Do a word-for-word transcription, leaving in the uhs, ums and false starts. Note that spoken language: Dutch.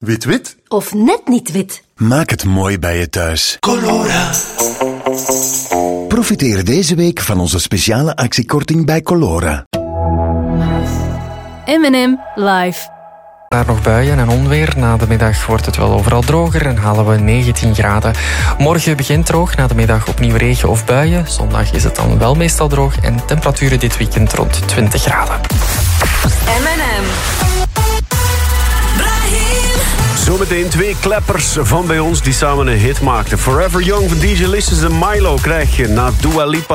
Wit-wit? Of net niet wit. Maak het mooi bij je thuis. Colora. Profiteer deze week van onze speciale actiekorting bij Colora. M en M live. Daar nog buien en onweer. Na de middag wordt het wel overal droger en halen we negentien graden. Morgen begint droog, na de middag opnieuw regen of buien. Zondag is het dan wel meestal droog en temperaturen dit weekend rond twintig graden. M en M. Zometeen twee kleppers van bij ons die samen een hit maakten. Forever Young van D J Lissus en Milo krijg je na Dua Lipa.